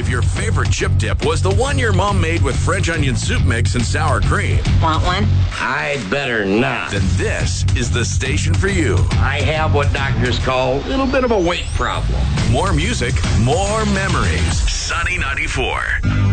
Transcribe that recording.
if your favorite chip dip was the one your mom made with French onion soup mix and sour cream, Want one? I'd better not. then this is the station for you. I have what doctors call a little bit of a weight problem. More music, more memories. Sunny 94.